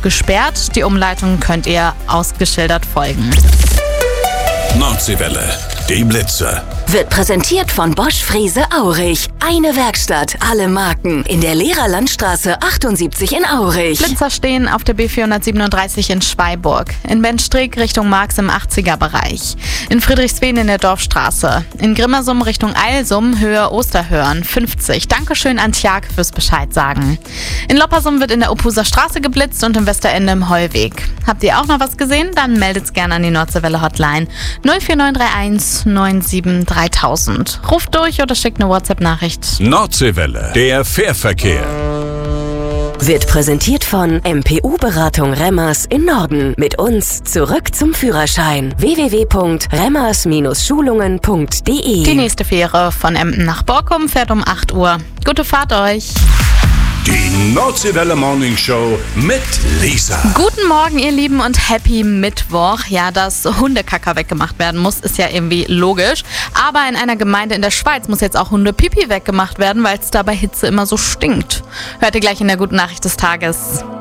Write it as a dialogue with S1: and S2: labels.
S1: gesperrt. Die Umleitung könnt ihr ausgeschildert folgen.
S2: Nordseewelle, die Blitzer.
S3: Wird präsentiert von Bosch Frese Aurich. Eine Werkstatt, alle Marken. In der Lehrerlandstraße 78 in Aurich.
S1: Blitzer stehen auf der B437 in Schweiburg. In Benstrick Richtung Marx im 80er-Bereich. In Friedrichswen in der Dorfstraße. In Grimmersum Richtung Eilsum, Höhe Osterhörn 50. Dankeschön an Tjag fürs Bescheid sagen. In Loppersum wird in der Opuser Straße geblitzt und im Westerende im Heuweg. Habt ihr auch noch was gesehen? Dann meldet's gerne an die Nordseewelle Hotline 04931 97 3000. Ruft durch oder schickt eine WhatsApp-Nachricht.
S2: Nordseewelle, der Fährverkehr.
S3: Wird präsentiert von MPU-Beratung Remmers in Norden. Mit uns zurück zum Führerschein. www.remmers-schulungen.de.
S1: Die nächste Fähre von Emden nach Borkum fährt um 8 Uhr. Gute Fahrt euch!
S2: Die Nordseewelle Morning Show mit Lisa.
S1: Guten Morgen, ihr Lieben, und Happy Mittwoch. Ja, dass Hundekacker weggemacht werden muss, ist ja irgendwie logisch. Aber in einer Gemeinde in der Schweiz muss jetzt auch Hundepipi weggemacht werden, weil es da bei Hitze immer so stinkt. Hört ihr gleich in der guten Nachricht des Tages.